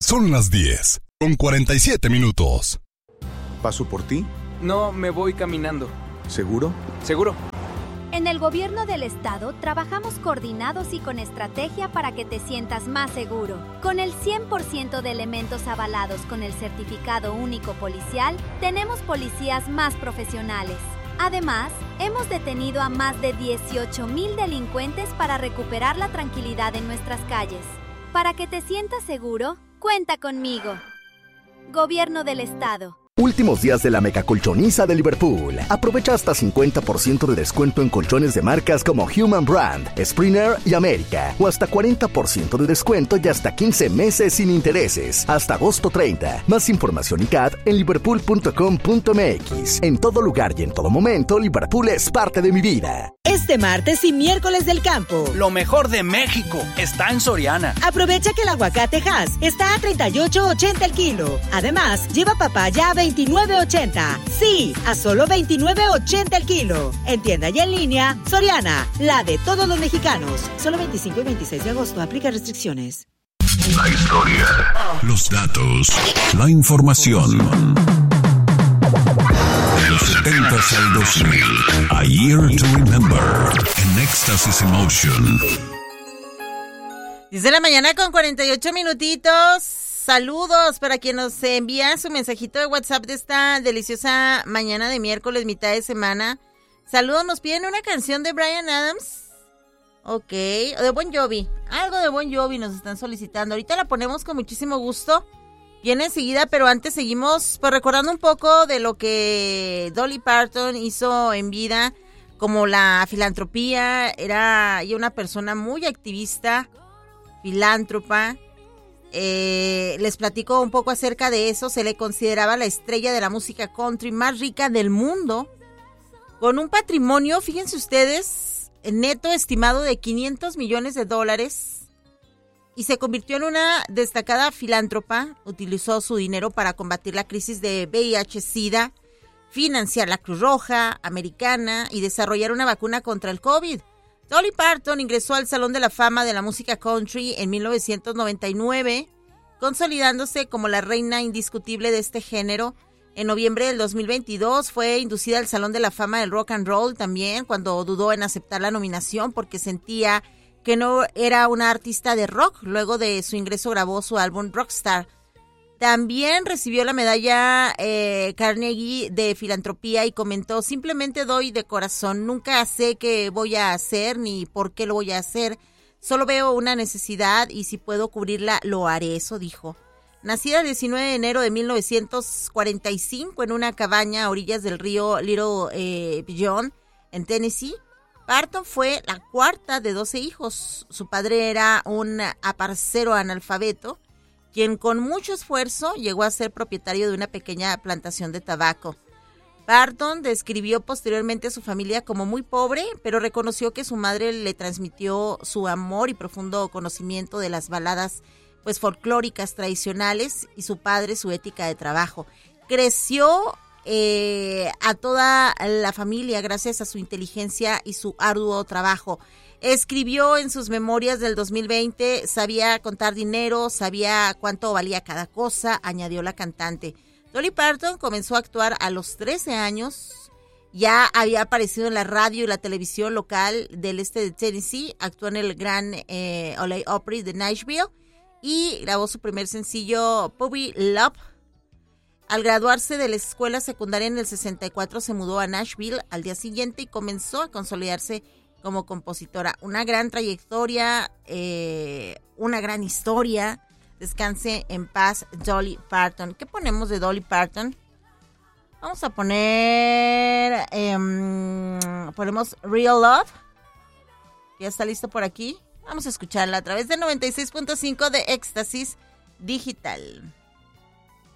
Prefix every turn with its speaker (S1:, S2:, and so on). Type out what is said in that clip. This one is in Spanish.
S1: Son las 10:47.
S2: ¿Paso por ti?
S3: No, me voy caminando.
S2: ¿Seguro?
S3: ¿Seguro?
S4: En el gobierno del estado trabajamos coordinados y con estrategia para que te sientas más seguro. Con el 100% de elementos avalados con el certificado único policial, tenemos policías más profesionales. Además, hemos detenido a más de 18,000 delincuentes para recuperar la tranquilidad en nuestras calles. Para que te sientas seguro, cuenta conmigo. Gobierno del estado.
S5: Últimos días de la megacolchoniza de Liverpool. Aprovecha hasta 50% de descuento en colchones de marcas como Human Brand, Springer y América. O hasta 40% de descuento y hasta 15 meses sin intereses. Hasta agosto 30. Más información y CAT en liverpool.com.mx. En todo lugar y en todo momento, Liverpool es parte de mi vida.
S6: Este martes y miércoles del campo.
S7: Lo mejor de México está en Soriana.
S6: Aprovecha que el aguacate Hass está a $38.80 el kilo. Además, lleva papaya a $29.80. Sí, a solo $29.80 el kilo. En tienda y en línea, Soriana, la de todos los mexicanos. Solo 25 y 26 de agosto. Aplica restricciones.
S1: La historia, los datos, la información. De los 70s al 2000, A Year to Remember, en Éxtasis Emotion.
S8: 10 de la mañana con 48 minutitos. Saludos para quien nos envía su mensajito de WhatsApp de esta deliciosa mañana de miércoles, mitad de semana. Saludos, nos piden una canción de Bryan Adams. Ok, o de Bon Jovi. Algo de Bon Jovi nos están solicitando. Ahorita la ponemos con muchísimo gusto. Viene enseguida, pero antes seguimos pues recordando un poco de lo que Dolly Parton hizo en vida, como la filantropía. Era ella una persona muy activista, filántropa. Les platico un poco acerca de eso. Se le consideraba la estrella de la música country más rica del mundo, con un patrimonio, fíjense ustedes, neto estimado de $500 millones, y se convirtió en una destacada filántropa. Utilizó su dinero para combatir la crisis de VIH-Sida, financiar la Cruz Roja Americana y desarrollar una vacuna contra el COVID. Dolly Parton ingresó al Salón de la Fama de la Música Country en 1999, consolidándose como la reina indiscutible de este género. En noviembre del 2022 fue inducida al Salón de la Fama del Rock and Roll también, cuando dudó en aceptar la nominación porque sentía que no era una artista de rock. Luego de su ingreso grabó su álbum Rockstar. También recibió la medalla Carnegie de filantropía y comentó: simplemente doy de corazón, nunca sé qué voy a hacer ni por qué lo voy a hacer, solo veo una necesidad y si puedo cubrirla lo haré, eso dijo. Nacida el 19 de enero de 1945 en una cabaña a orillas del río Little Pigeon, en Tennessee, Parton fue la cuarta de 12 hijos. Su padre era un aparcero analfabeto, quien con mucho esfuerzo llegó a ser propietario de una pequeña plantación de tabaco. Parton describió posteriormente a su familia como muy pobre, pero reconoció que su madre le transmitió su amor y profundo conocimiento de las baladas pues folclóricas tradicionales, y su padre su ética de trabajo. Creció a toda la familia gracias a su inteligencia y su arduo trabajo. Escribió en sus memorias del 2020: sabía contar dinero, sabía cuánto valía cada cosa, añadió la cantante. Dolly Parton comenzó a actuar a los 13 años. Ya había aparecido en la radio y la televisión local del este de Tennessee. Actuó en el Grand Ole Opry de Nashville y grabó su primer sencillo, Puppy Love. Al graduarse de la escuela secundaria en el 64, se mudó a Nashville al día siguiente y comenzó a consolidarse como compositora. Una gran trayectoria, una gran historia. Descanse en paz, Dolly Parton. ¿Qué ponemos de Dolly Parton? Vamos a poner, ponemos Real Love. Ya está listo por aquí. Vamos a escucharla a través de 96.5 de Éxtasis Digital.